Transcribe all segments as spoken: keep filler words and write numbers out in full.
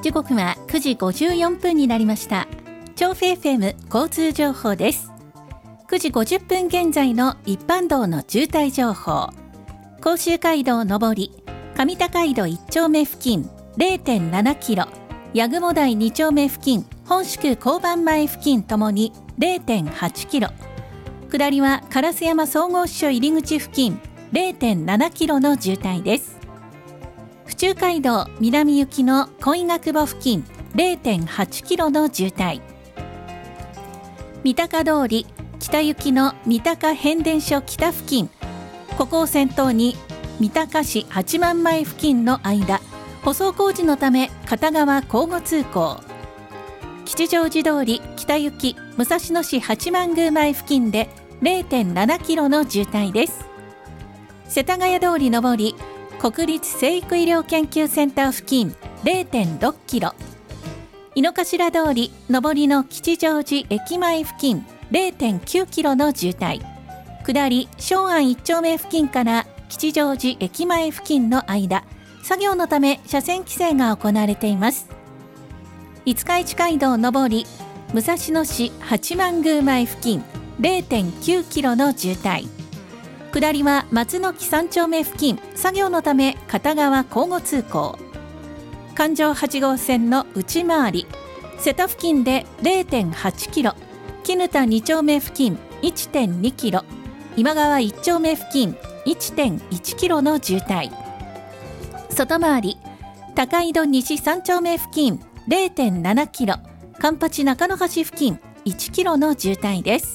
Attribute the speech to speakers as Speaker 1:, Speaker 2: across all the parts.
Speaker 1: 時刻はくじごじゅうよんぷんになりました。調布 エフエム 交通情報です。くじごじゅっぷん現在の一般道の渋滞情報。甲州街道上り上高井戸いち丁目付近 れいてんななキロ、八雲台に丁目付近本宿交番前付近ともに れいてんはちキロ、下りは烏山総合支所入り口付近 れいてんななキロの渋滞です。府中街道南行きの恋ヶ久保付近 れいてんはちキロの渋滞。三鷹通り北行きの三鷹変電所北付近、ここを先頭に三鷹市八幡前付近の間、舗装工事のため片側交互通行。吉祥寺通り北行き武蔵野市八幡宮前付近で れいてんななキロの渋滞です。世田谷通り上り国立成育医療研究センター付近 れいてんろっキロ、井の頭通り上りの吉祥寺駅前付近 れいてんきゅうキロの渋滞、下り松安いち丁目付近から吉祥寺駅前付近の間、作業のため車線規制が行われています。五日市街道上り武蔵野市八幡宮前付近 れいてんきゅうキロの渋滞、下りは松の木さん丁目付近、作業のため片側交互通行。環状はち号線の内回り瀬田付近で れいてんはちキロ、絹田に丁目付近 いってんにキロ、今川いち丁目付近 いってんいちキロの渋滞。外回り高井戸西さん丁目付近 れいてんななキロ、環八中野橋付近いちキロの渋滞です。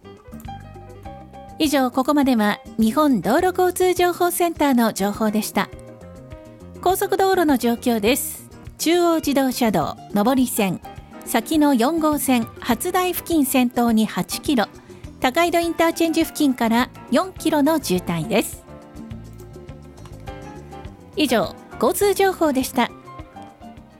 Speaker 1: 以上、ここまでは日本道路交通情報センターの情報でした。高速道路の状況です。中央自動車道上り線先のよん号線初台付近先頭にはちキロ、高井戸インターチェンジ付近からよんキロの渋滞です。以上、交通情報でした。